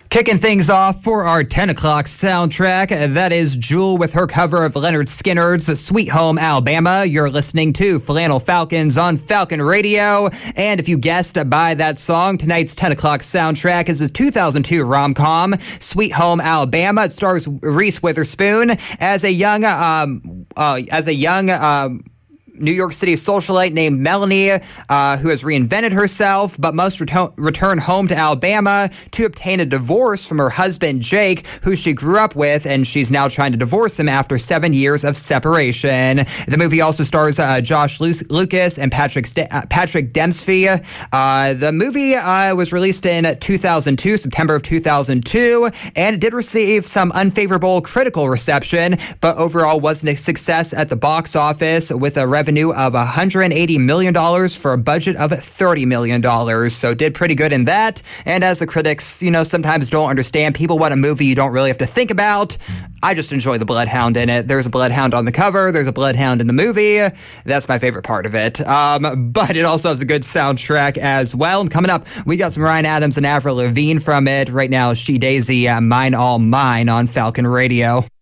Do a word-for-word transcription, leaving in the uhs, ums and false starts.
Kicking things off for our ten o'clock soundtrack, that is Jewel with her cover of Leonard Skinner's Sweet Home Alabama. You're listening to Flannel Falcons on Falcon Radio. And if you guessed by that song, tonight's ten o'clock soundtrack is a two thousand two rom-com, Sweet Home Alabama. It stars Reese Witherspoon as a young, um, uh, as a young, um, New York City socialite named Melanie, uh, who has reinvented herself, but must reto- return home to Alabama to obtain a divorce from her husband, Jake, who she grew up with, and she's now trying to divorce him after seven years of separation. The movie also stars uh, Josh Lu- Lucas and Patrick St- uh, Patrick Dempsey. Uh, the movie uh, was released in two thousand two, September of two thousand two, and it did receive some unfavorable critical reception, but overall wasn't a success at the box office with a revenue revenue of one hundred eighty million dollars for a budget of thirty million dollars. So did pretty good in that. And as the critics, you know, sometimes don't understand, people want a movie you don't really have to think about. I just enjoy the bloodhound in it. There's a bloodhound on the cover. There's a bloodhound in the movie. That's my favorite part of it. Um, but it also has a good soundtrack as well. And coming up, we got some Ryan Adams and Avril Lavigne from it. Right now, She Daisy, uh, Mine All Mine on Falcon Radio.